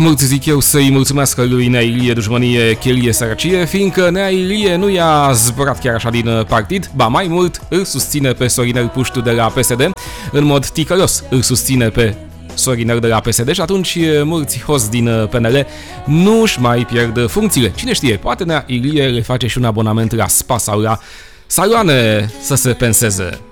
Mulți zic eu să-i mulțumesc lui Nea Ilie dușmănie, chelie, sărăcie, fiindcă Nea Ilie nu i-a zburat chiar așa din partid, ba mai mult îl susține pe Sorinel Puștu de la PSD, în mod ticălos îl susține pe Sorinel de la PSD și atunci mulți hoți din PNL nu își mai pierd funcțiile. Cine știe, poate Nea Ilie le face și un abonament la spa sau la saloane să se penseze.